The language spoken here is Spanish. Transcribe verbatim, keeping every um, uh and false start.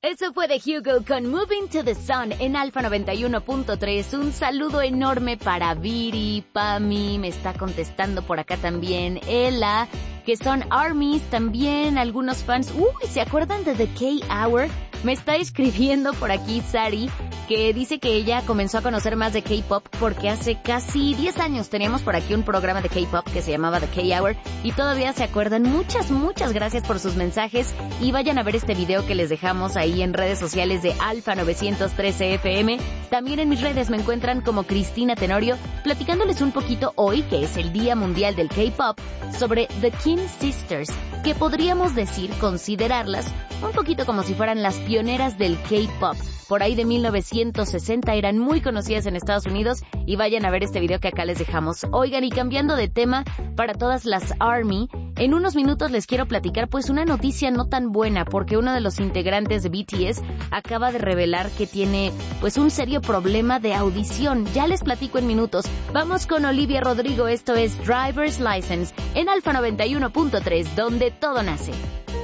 Eso fue de Hugo con Moving to the Sun en Alfa noventa y uno punto tres. Un saludo enorme para Viri, Pami, me está contestando por acá también, Ella, que son ARMYs también, algunos fans. Uy, ¿se acuerdan de The K-Hour? Me está escribiendo por aquí Sari, que dice que ella comenzó a conocer más de K-pop porque hace casi diez años teníamos por aquí un programa de K-pop que se llamaba The K-Hour y todavía se acuerdan. Muchas, muchas gracias por sus mensajes y vayan a ver este video que les dejamos ahí en redes sociales de Alfa novecientos trece F M. También en mis redes me encuentran como Cristina Tenorio, platicándoles un poquito hoy, que es el Día Mundial del K-pop, sobre The Kim Sisters, que podríamos decir, considerarlas un poquito como si fueran las pioneras del K-pop. Por ahí de mil novecientos sesenta eran muy conocidas en Estados Unidos y vayan a ver este video que acá les dejamos. Oigan, y cambiando de tema para todas las ARMY, en unos minutos les quiero platicar pues una noticia no tan buena porque uno de los integrantes de B T S acaba de revelar que tiene pues un serio problema de audición. Ya les platico en minutos. Vamos con Olivia Rodrigo, esto es Driver's License en Alfa noventa y uno punto tres, donde todo nace.